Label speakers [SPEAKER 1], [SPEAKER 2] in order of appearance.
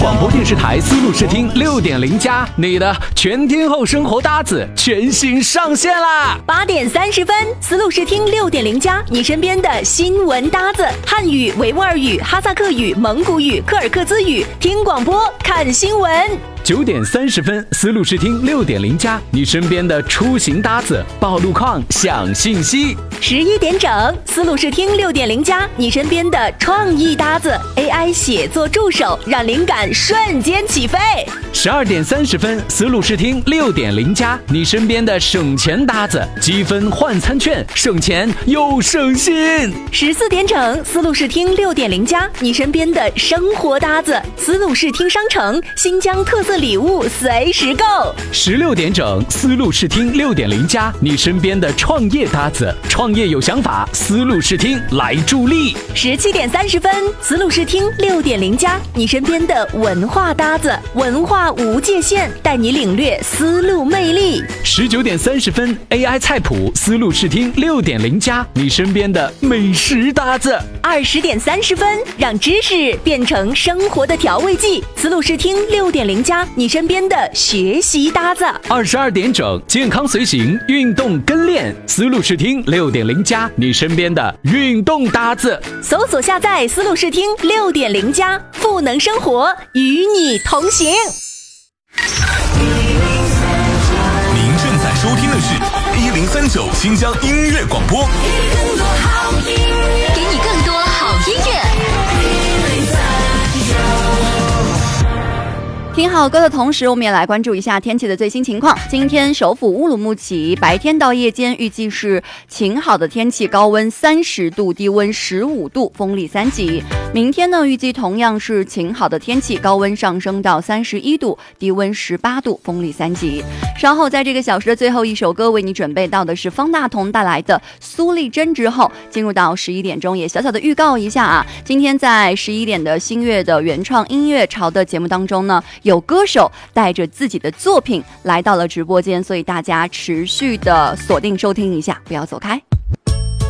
[SPEAKER 1] 广播电视台思路视听6.0+，你的全天候生活搭子全新上线啦
[SPEAKER 2] ！8点30分，思路视听6.0+，你身边的新闻搭子，汉语、维吾尔语、哈萨克语、蒙古语、柯尔克孜语，听广播看新闻。
[SPEAKER 1] 9点30分，思路视听6.0+，你身边的出行搭子，报路况、享信息。
[SPEAKER 2] 11点整，思路视听6.0+，你身边的创意搭子 ，AI 写作助手，让灵感瞬间起飞。
[SPEAKER 1] 12点30分，思路视听6.0+，你身边的省钱搭子，积分换餐券，省钱又省心。
[SPEAKER 2] 14点整，思路视听6.0+，你身边的生活搭子，思路视听商城，新疆特色礼物随时购。
[SPEAKER 1] 16点整，思路视听6.0+，你身边的创业搭子，创业有想法，思路视听来助力。
[SPEAKER 2] 17点30分，思路视听6.0+，你身边的文化搭子，文化无界限，带你领略思路魅力。
[SPEAKER 1] 19点30分 ，AI 菜谱，思路视听6.0+，你身边的美食搭子。
[SPEAKER 2] 20点30分，让知识变成生活的调味剂，思路视听6.0+，你身边的学习搭子。
[SPEAKER 1] 22点整，健康随行，运动跟练，思路视听6.0+，你身边的运动搭子。
[SPEAKER 2] 搜索下载思路视听6.0+，赋能生活，与你同行。
[SPEAKER 3] 您正在收听的是1039新疆音乐广播，
[SPEAKER 4] 给你更多好音乐。听好歌的同时，我们也来关注一下天气的最新情况。今天首府乌鲁木齐白天到夜间预计是晴好的天气，高温30度，低温15度，风力3级。明天呢，预计同样是晴好的天气，高温上升到31度，低温18度，风力3级。稍后在这个小时的最后一首歌，为你准备到的是方大同带来的《苏丽珍》。之后进入到11点钟，也小小的预告一下啊，今天在11点的新月的原创音乐潮的节目当中呢，有歌手带着自己的作品来到了直播间，所以大家持续的锁定收听一下，不要走开。